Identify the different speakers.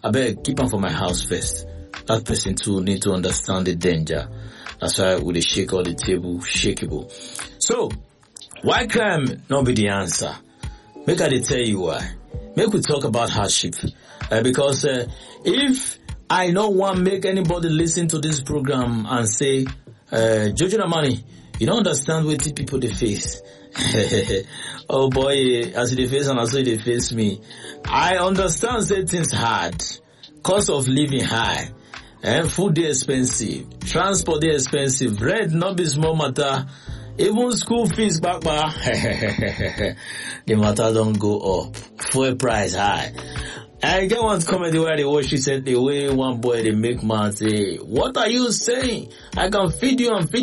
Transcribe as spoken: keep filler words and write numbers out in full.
Speaker 1: I beg, keep them for my house first. That person too need to understand the danger. That's why we dey shake all the table, shakeable. So, why crime not be the answer? Make I dey tell you why. Make we talk about hardship. Uh, because uh, if I don't want make anybody listen to this program and say, uh, Jojo Namani, you don't understand what people they face. Oh boy, as they face and as they face me. I understand that things hard. Cost of living high. And food they expensive. Transport they expensive. Bread not be small matter. Even school fees back back. The matter don't go up. Fuel price high. I get one comment where they watch it said the way one boy they make man say, what are you saying? I can feed you and feed